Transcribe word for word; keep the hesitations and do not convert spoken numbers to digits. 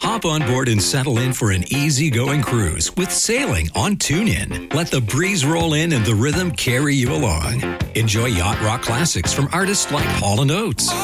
Hop on board and settle in for an easygoing cruise with sailing on TuneIn. Let the breeze roll in and the rhythm carry you along. Enjoy yacht rock classics from artists like Hall and Oates,